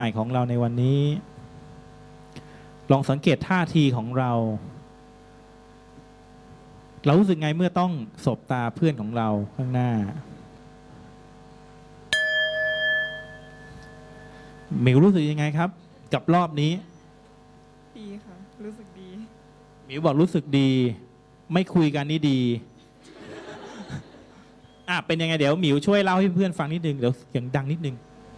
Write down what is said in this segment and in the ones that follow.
ใหม่ของเราในวันนี้ลองสังเกตท่าทีของเรารู้สึกไงเมื่อต้องสบตาเพื่อนของเราข้างหน้าหมิวรู้สึกยังไงครับกับรอบนี้ดีค่ะรู้สึกดีหมิวบอกรู้สึกดีไม่คุยกันนี่ดีเป็นยังไงเดี๋ยวหมิวช่วยเล่าให้เพื่อนฟังนิดนึงเดี๋ยวเสียงดังนิดนึง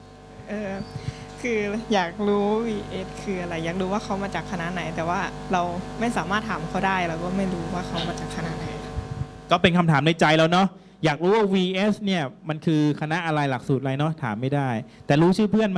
คืออยากรู้ VS คืออะไรอยากรู้ว่าเขามาจากคณะไหนแต่ว่าเราไม่สามารถถามเขาได้เราก็ไม่รู้ว่าเขามาจากคณะไหนก็เป็นคำถามในใจเราเนาะอยากรู้ว่า VS เนี่ยมันคือคณะอะไรหลักสูตรอะไรเนาะถามไม่ได้แต่รู้ชื่อเพื่อนไหม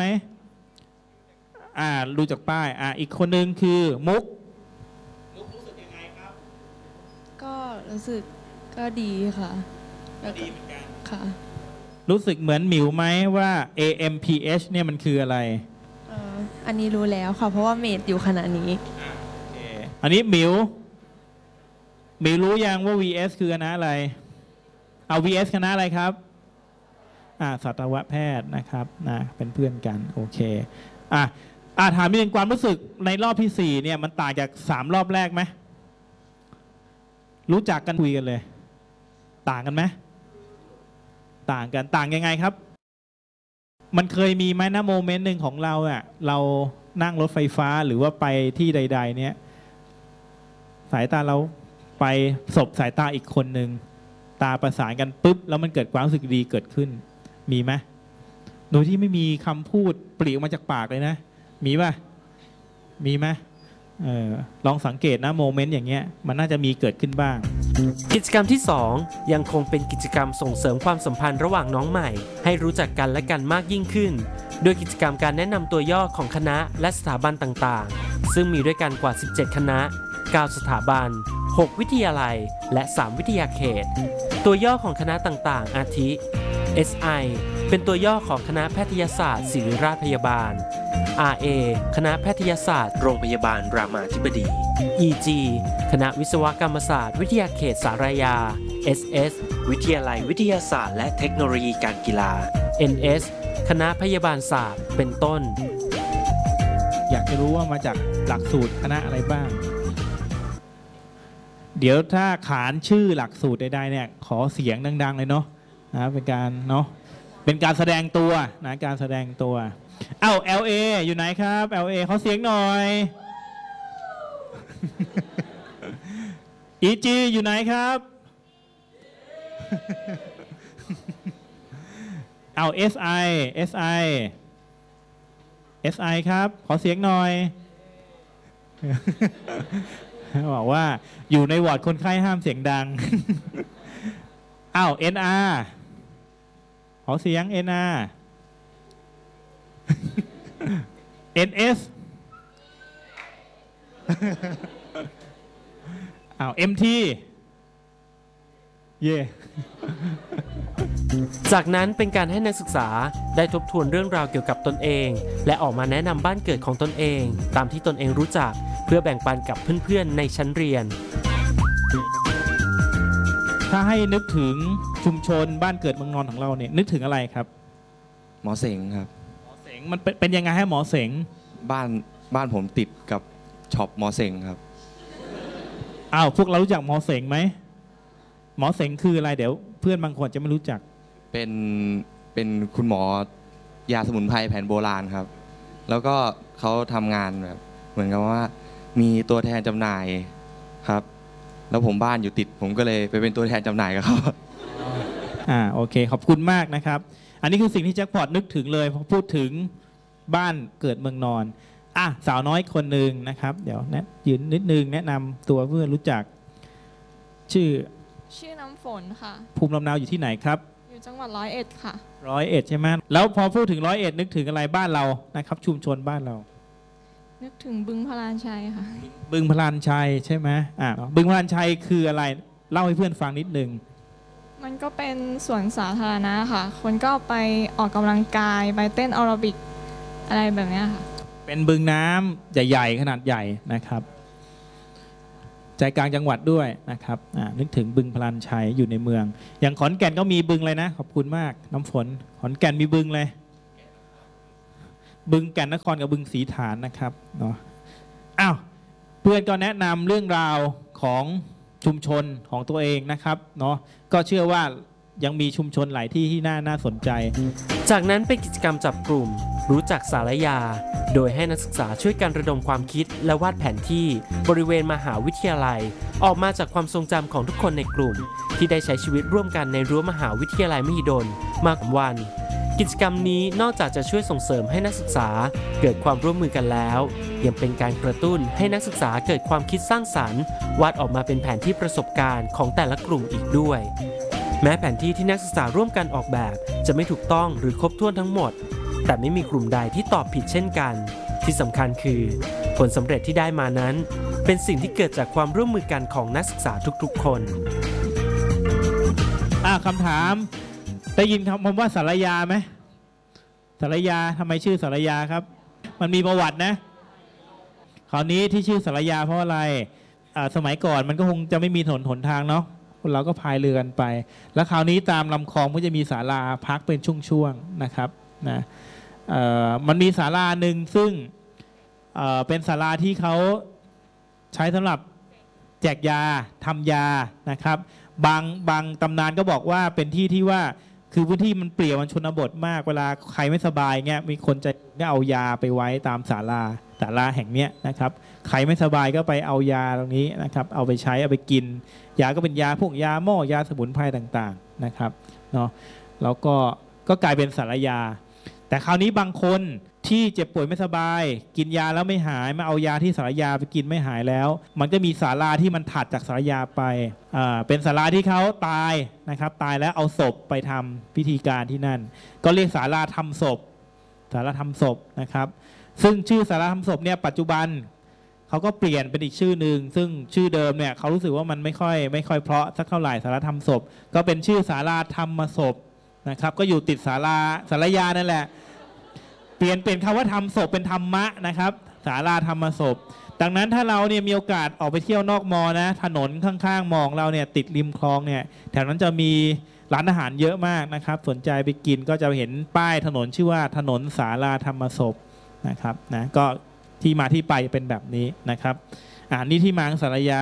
รู้จากป้ายอีกคนนึงคือมุกรู้สึกยังไงครับก็รู้สึกก็ดีค่ะก็ดีเหมือนกันค่ะรู้สึกเหมือนหมิวไหมว่า AMPH เนี่ยมันคืออะไรอันนี้รู้แล้วค่ะเพราะว่าเมดอยู่คณะนี้อันนี้หมิวรู้ยังว่า VS คือคณะอะไรVS คณะอะไรครับสัตวแพทย์นะครับเป็นเพื่อนกันโอเคถามนิดนึงความรู้สึกในรอบที่4เนี่ยมันต่างจาก3รอบแรกไหมรู้จักกันคุยกันเลยต่างกันไหมต่างกันต่างยังไงครับมันเคยมีไหมนะโมเมนต์หนึ่งของเราเรานั่งรถไฟฟ้าหรือว่าไปที่ใดๆเนี่ยสายตาเราไปสบสายตาอีกคนหนึ่งตาประสานกันปุ๊บแล้วมันเกิดความรู้สึกดีเกิดขึ้นมีไหมโดยที่ไม่มีคำพูดปลีกออกมาจากปากเลยนะมีป่ะมีไหมลองสังเกตนะโมเมนต์อย่างเงี้ยมันน่าจะมีเกิดขึ้นบ้างกิจกรรมที่2ยังคงเป็นกิจกรรมส่งเสริมความสัมพันธ์ระหว่างน้องใหม่ให้รู้จักกันและกันมากยิ่งขึ้นโดยกิจกรรมการแนะนำตัวย่อของคณะและสถาบันต่างๆซึ่งมีด้วยกันกว่า17คณะ9สถาบัน6วิทยาลัยและ3วิทยาเขตตัวย่อของคณะต่างๆอาทิ SI เป็นตัวย่อของคณะแพทยศาสตร์ศิริราชพยาบาล RA คณะแพทยศาสตร์โรงพยาบาลรามาธิบดี EG คณะวิศวกรรมศาสตร์วิทยาเขตสารยา SS วิทยาลัยวิทยาศาสตร์และเทคโนโลยีการกีฬา NS คณะพยาบาลศาสตร์เป็นต้นอยากจะรู้ว่ามาจากหลักสูตรคณะอะไรบ้างเดี๋ยวถ้าขานชื่อหลักสูตรใดๆเนี่ยขอเสียงดังๆเลยเนาะเป็นการเป็นการแสดงตัวการแสดงตัวLA อยู่ไหนครับ LA ขอเสียงหน่อย EG อยู่ไหนครับ SI ครับขอเสียงหน่อย บอกว่าอยู่ในวอร์ดคนไข้ห้ามเสียงดัง NR ขอเสียง NR NS MT เย่จากนั้นเป็นการให้นักศึกษาได้ทบทวนเรื่องราวเกี่ยวกับตนเองและออกมาแนะนำบ้านเกิดของตนเองตามที่ตนเองรู้จักเพื่อแบ่งปันกับเพื่อนๆในชั้นเรียนถ้าให้นึกถึงชุมชนบ้านเกิดเมืองนอนของเราเนี่ยนึกถึงอะไรครับหมอเสงครับหมอเสงมันเป็นยังไงให้หมอเสงบ้านผมติดกับช็อปหมอเสงครับพวกเรารู้จักหมอเสงไหมหมอเสงคืออะไรเดี๋ยวเพื่อนบางคนจะไม่รู้จักเป็นคุณหมอยาสมุนไพรแผนโบราณครับแล้วก็เขาทำงานแบบเหมือนกับว่ามีตัวแทนจำหน่ายครับแล้วผมบ้านอยู่ติดผมก็เลยไปเป็นตัวแทนจำหน่ายกับเขาโอเคขอบคุณมากนะครับอันนี้คือสิ่งที่แจ็คพอตนึกถึงเลยพอพูดถึงบ้านเกิดเมืองนอนสาวน้อยคนหนึ่งนะครับเดี๋ยวยืนนิดนึงแนะนำตัวเพื่อนรู้จักชื่อน้ำฝนค่ะภูมิลำเนาอยู่ที่ไหนครับอยู่จังหวัด101ค่ะ 101ใช่ไหมแล้วพอพูดถึง101นึกถึงอะไรบ้านเรานะครับชุมชนบ้านเรานึกถึงบึงพลานชัยค่ะบึงพลานชัยใช่ไหมบึงพลานชัยคืออะไรเล่าให้เพื่อนฟังนิดนึงมันก็เป็นสวนสาธารณะค่ะคนก็ไปออกกำลังกายไปเต้นแอโรบิกอะไรแบบนี้ค่ะเป็นบึงน้ำใหญ่ๆขนาดใหญ่นะครับใจกลางจังหวัดด้วยนะครับนึกถึงบึงพลานชัยอยู่ในเมืองอย่างขอนแก่นก็มีบึงเลยนะขอบคุณมากน้ำฝนขอนแก่นมีบึงเลยบึงแก่นนครกับบึงศรีฐานนะครับเนาะอ้าวเพื่อนก็แนะนำเรื่องราวของชุมชนของตัวเองนะครับเนาะก็เชื่อว่ายังมีชุมชนหลายที่ที่น่าสนใจจากนั้นเป็นกิจกรรมจับกลุ่มรู้จักสารยาโดยให้นักศึกษาช่วยกันระดมความคิดและวาดแผนที่บริเวณมหาวิทยาลัยออกมาจากความทรงจำของทุกคนในกลุ่มที่ได้ใช้ชีวิตร่วมกันในรั้วมหาวิทยาลัยมหิดลมากกว่าวันกิจกรรมนี้นอกจากจะช่วยส่งเสริมให้นักศึกษาเกิดความร่วมมือกันแล้วยังเป็นการกระตุ้นให้นักศึกษาเกิดความคิดสร้างสรรค์วาดออกมาเป็นแผนที่ประสบการณ์ของแต่ละกลุ่มอีกด้วยแม้แผนที่ที่นักศึกษาร่วมกันออกแบบจะไม่ถูกต้องหรือครบถ้วนทั้งหมดแต่ไม่มีกลุ่มใดที่ตอบผิดเช่นกันที่สำคัญคือผลสำเร็จที่ได้มานั้นเป็นสิ่งที่เกิดจากความร่วมมือกันของนักศึกษาทุกๆคนคำถามได้ยินคำว่าสารยาไหมสารยาทำไมชื่อสารยาครับมันมีประวัตินะคราวนี้ที่ชื่อสารยาเพราะอะไรสมัยก่อนมันก็คงจะไม่มีถนนหนทางเนาะเราก็พายเรือกันไปแล้วคราวนี้ตามลำคลองก็จะมีศาลาพักเป็นช่วงๆนะครับนะมันมีศาลาหนึ่งซึ่งเป็นศาลาที่เขาใช้สำหรับแจกยาทำยานะครับบางตำนานก็บอกว่าเป็นที่ที่ว่าคือพื้นที่มันเปลี่ยวมันชนบทมากเวลาใครไม่สบายเงี้ยมีคนจะเอายาไปไว้ตามศาลาแห่งเนี้ยนะครับใครไม่สบายก็ไปเอายาตรงนี้นะครับเอาไปใช้เอาไปกินยาก็เป็นยาพวกยาหม้อยาสมุนไพรต่างๆนะครับเนาะแล้วก็กลายเป็นสารยาแต่คราวนี้บางคนที่เจ็บป่วยไม่สบายกินยาแล้วไม่หายมาเอายาที่สารยาไปกินไม่หายแล้วมันก็มีศาลาที่มันถัดจากสารยาไปเป็นศาลาที่เขาตายนะครับตายแล้วเอาศพไปทำพิธีการที่นั่นก็เรียกศาลาทำศพนะครับซึ่งชื่อศาลาทำศพเนี่ยปัจจุบันเขาก็เปลี่ยนเป็นอีกชื่อหนึ่งซึ่งชื่อเดิมเนี่ยเขารู้สึกว่ามันไม่ค่อยเพราะสักเท่าไหร่ศาลาทำศพก็เป็นชื่อศาลาธรรมศพนะครับก็อยู่ติดศาลายานั่นแหละเปลี่ยนคำว่าทำศพเป็นธรรมะนะครับศาลาธรรมศพดังนั้นถ้าเราเนี่ยมีโอกาสออกไปเที่ยวนอกมอนะถนนข้างๆมองเราเนี่ยติดริมคลองเนี่ยแถวนั้นจะมีร้านอาหารเยอะมากนะครับสนใจไปกินก็จะเห็นป้ายถนนชื่อว่าถนนศาลาธรรมศพนะครับนะก็ที่มาที่ไปเป็นแบบนี้นะครับนี่ที่มาของสารยา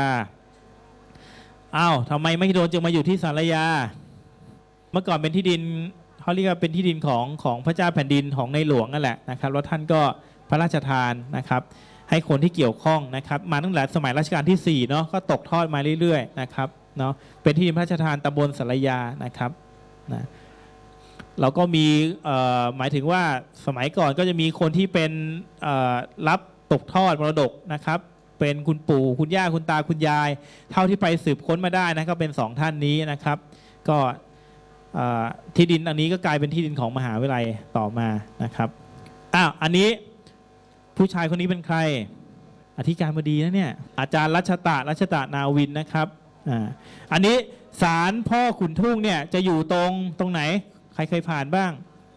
ทำไมไม่โดนจึงมาอยู่ที่สารยาเมื่อก่อนเป็นที่ดินเขาเรียกว่าเป็นที่ดินของพระเจ้าแผ่นดินของในหลวงนั่นแหละนะครับแล้วท่านก็พระราชทานนะครับให้คนที่เกี่ยวข้องนะครับมาตั้งแต่สมัยรัชกาลที่4เนาะก็ตกทอดมาเรื่อยๆนะครับเนาะเป็นที่ดินพระราชทานตำบลสารยานะครับนะเราก็มีหมายถึงว่าสมัยก่อนก็จะมีคนที่เป็นรับตกทอดมรดกนะครับเป็นคุณปู่คุณย่าคุณตาคุณยายเท่าที่ไปสืบค้นมาได้นะก็เป็น2ท่านนี้นะครับก็ที่ดินอันนี้ก็กลายเป็นที่ดินของมหาวิทยาลัยต่อมานะครับอันนี้ผู้ชายคนนี้เป็นใครอธิการบดีนะเนี่ยอาจารย์รัชตะนาวินนะครับอันนี้ศาลพ่อขุนทุ่งเนี่ยจะอยู่ตรงไหนใครเคยผ่านบ้าง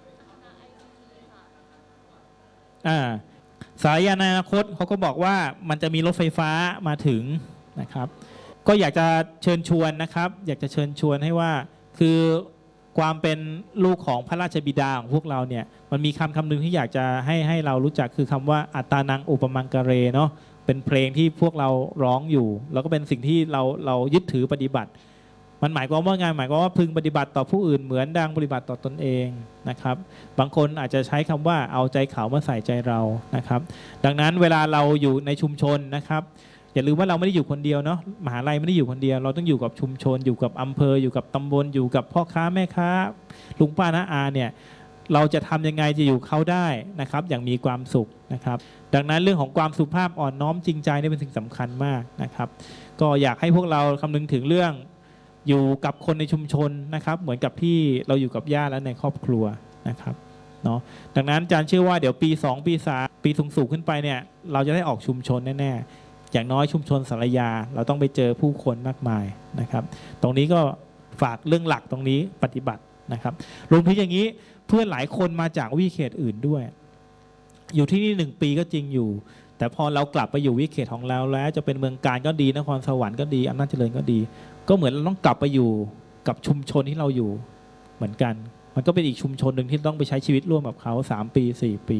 สารยาในอนาคตเขาก็บอกว่ามันจะมีรถไฟฟ้ามาถึงนะครับก็อยากจะเชิญชวนนะครับอยากจะเชิญชวนให้ว่าคือความเป็นลูกของพระราชบิดาของพวกเราเนี่ยมันมีคำหนึ่งที่อยากจะให้เรารู้จักคือคำว่าอัตตานังอุปมังกเรเนาะเป็นเพลงที่พวกเราร้องอยู่แล้วก็เป็นสิ่งที่เรายึดถือปฏิบัติมันหมายความว่าไงหมายความว่าพึงปฏิบัติต่อผู้อื่นเหมือนดังปฏิบัติต่อตนเองนะครับบางคนอาจจะใช้คำว่าเอาใจเขามาใส่ใจเรานะครับดังนั้นเวลาเราอยู่ในชุมชนนะครับอย่าลืมว่าเราไม่ได้อยู่คนเดียวเนาะมหาลัยไม่ได้อยู่คนเดียวเราต้องอยู่กับชุมชนอยู่กับอำเภออยู่กับตำบลอยู่กับพ่อค้าแม่ค้าลุงป้าน้าอาเนี่ยเราจะทำยังไงจะอยู่เขาได้นะครับอย่างมีความสุขนะครับดังนั้นเรื่องของความสุภาพอ่อนน้อมจริงใจนี่เป็นสิ่งสำคัญมากนะครับก็อยากให้พวกเราคำนึงถึงเรื่องอยู่กับคนในชุมชนนะครับเหมือนกับที่เราอยู่กับญาติและในครอบครัวนะครับเนาะดังนั้นอาจารย์เชื่อว่าเดี๋ยวปี2ปี3ปีสูงขึ้นไปเนี่ยเราจะได้ออกชุมชนแน่ๆอย่างน้อยชุมชนสารยาเราต้องไปเจอผู้คนมากมายนะครับตรงนี้ก็ฝากเรื่องหลักตรงนี้ปฏิบัตินะครับรวมถึงอย่างนี้เพื่อนหลายคนมาจากวิเขตอื่นด้วยอยู่ที่นี่1ปีก็จริงอยู่แต่พอเรากลับไปอยู่วิเขตของเราแล้วจะเป็นเมืองการก็ดีนครสวรรค์ก็ดีอำนาจเจริญก็ดีก็เหมือนเราต้องกลับไปอยู่กับชุมชนที่เราอยู่เหมือนกันมันก็เป็นอีกชุมชนหนึ่งที่ต้องไปใช้ชีวิตร่วมกับเขา3ปี4ปี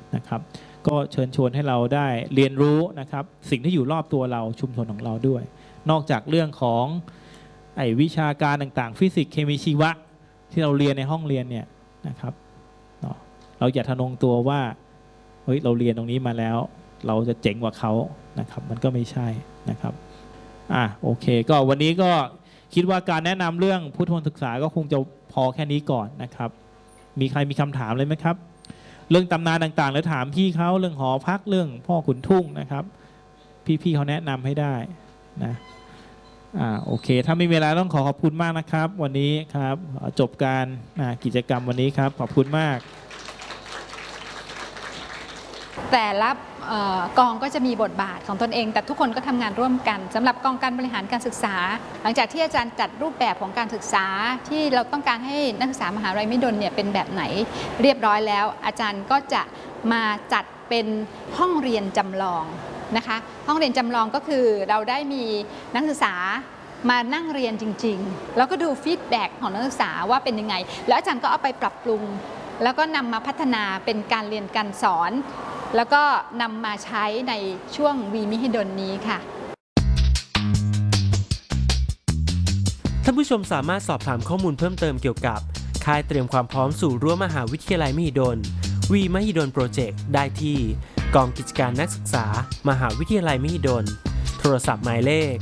นะครับก็เชิญชวนให้เราได้เรียนรู้นะครับสิ่งที่อยู่รอบตัวเราชุมชนของเราด้วยนอกจากเรื่องของวิชาการต่างๆฟิสิกส์เคมีชีวะที่เราเรียนในห้องเรียนเนี่ยนะครับเราอย่าทะนงตัวว่าเฮ้ยเราเรียนตรงนี้มาแล้วเราจะเจ๋งกว่าเขานะครับมันก็ไม่ใช่นะครับโอเคก็วันนี้ก็คิดว่าการแนะนำเรื่องพุทธมนต์ศึกษาก็คงจะพอแค่นี้ก่อนนะครับมีใครมีคำถามเลยไหมครับเรื่องตำนานต่างๆแล้วถามพี่เขาเรื่องหอพักเรื่องพ่อขุนทุ่งนะครับพี่ๆเขาแนะนำให้ได้นะโอเคถ้าไม่มีเวลาต้องขอบคุณมากนะครับวันนี้ครับจบการกิจกรรมวันนี้ครับขอบคุณมากแต่ละกองก็จะมีบทบาทของตนเองแต่ทุกคนก็ทำงานร่วมกันสำหรับกองการบริหารการศึกษาหลังจากที่อาจารย์จัดรูปแบบของการศึกษาที่เราต้องการให้นักศึกษามหาวิทยาลัยมหิดลเนี่ยเป็นแบบไหนเรียบร้อยแล้วอาจารย์ก็จะมาจัดเป็นห้องเรียนจำลองนะคะห้องเรียนจำลองก็คือเราได้มีนักศึกษามานั่งเรียนจริงๆแล้วก็ดูฟีดแบ็กของนักศึกษาว่าเป็นยังไงแล้วอาจารย์ก็เอาไปปรับปรุงแล้วก็นำมาพัฒนาเป็นการเรียนการสอนแล้วก็นำมาใช้ในช่วงวีมหิดลนี้ค่ะท่านผู้ชมสามารถสอบถามข้อมูลเพิ่มเติมเกี่ยวกับค่ายเตรียมความพร้อมสู่รั้วมหาวิทยาลัยมหิดลวีมหิดลโปรเจกต์ได้ที่กองกิจการนักศึกษามหาวิทยาลัยมหิดลโทรศัพท์หมายเลข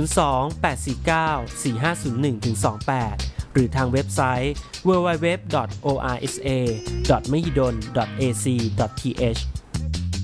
02-849-4501-28 หรือทางเว็บไซต์ www.orsa.mahidol.ac.th